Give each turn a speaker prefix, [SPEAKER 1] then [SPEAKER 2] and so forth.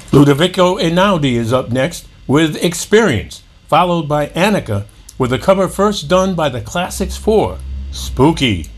[SPEAKER 1] Ludovico Einaudi is up next with Experience, followed by Annika with a cover first done by the Classics 4, Spooky.